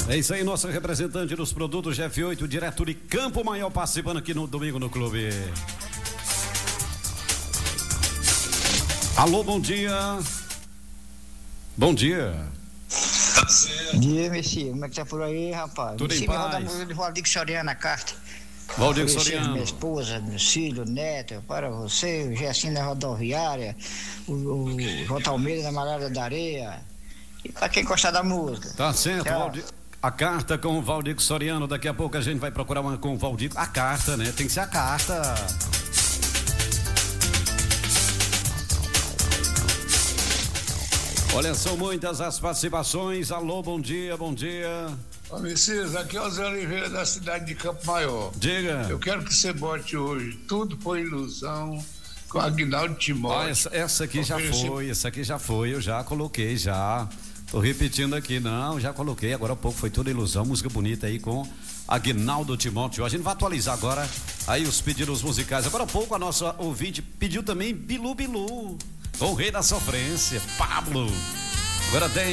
É isso aí, nosso representante dos produtos GF8, direto de Campo Maior, participando aqui no Domingo no Clube. Alô, bom dia. Bom dia. Bom dia, Messias. Como é que tá por aí, rapaz? Tudo em paz. Me roda de Valdir Soriano na carta. Valdir Soriano. Minha esposa, meu filho, neto, para você, o Gersinho da Rodoviária, o J. Almeida da Malhada da Areia. E para quem gostar da música. Tá certo, Valdir. A carta com o Valdir Soriano. Daqui a pouco a gente vai procurar uma com o Valdir. A carta, né? Tem que ser a carta. Olha, são muitas as participações. Alô, bom dia, bom dia. Ô, Messias, aqui é o Zé Oliveira da cidade de Campo Maior. Diga. Eu quero que você bote hoje Tudo Foi Ilusão com Aguinaldo Timóteo. Essa aqui já foi, eu já coloquei, já. Tô repetindo aqui, não, já coloquei, agora há pouco foi Tudo Ilusão, música bonita aí com Aguinaldo Timóteo. A gente vai atualizar agora aí os pedidos musicais. Agora há pouco a nossa ouvinte pediu também Bilu Bilu, o rei da sofrência, Pablo. Agora tem